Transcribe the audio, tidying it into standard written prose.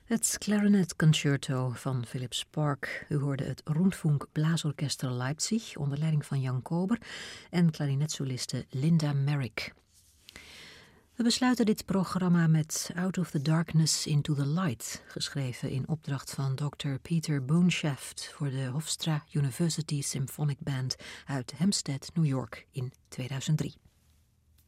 Het Clarinet Concerto van Philip Spark. U hoorde het Rundfunk Blaasorchester Leipzig onder leiding van Jan Kober en klarinetsoliste Linda Merrick. We besluiten dit programma met Out of the Darkness into the Light, geschreven in opdracht van Dr. Peter Boonshaft voor de Hofstra University Symphonic Band uit Hempstead, New York in 2003.